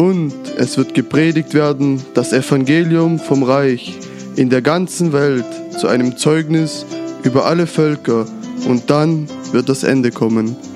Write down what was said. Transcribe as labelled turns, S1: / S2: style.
S1: Und es wird gepredigt werden, das Evangelium vom Reich in der ganzen Welt zu einem Zeugnis über alle Völker, und dann wird das Ende kommen.